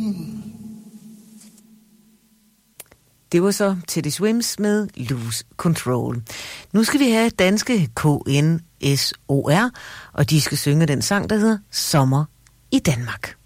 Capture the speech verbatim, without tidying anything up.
Det var så Teddy Swims med Lose Control. Nu skal vi have danske K N S O R, og de skal synge den sang, der hedder Sommer i Danmark.